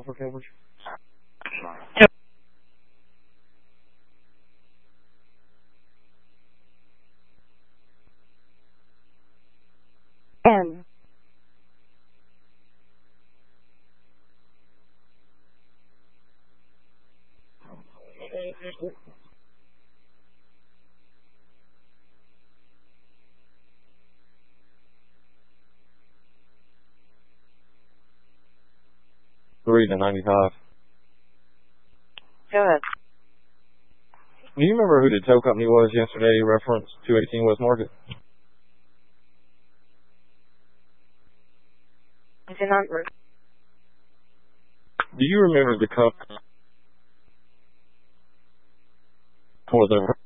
for coverage. N. Three to 95. Go ahead. Do you remember who the tow company was yesterday? Reference 218 West Market. I do not. Do you remember the company for the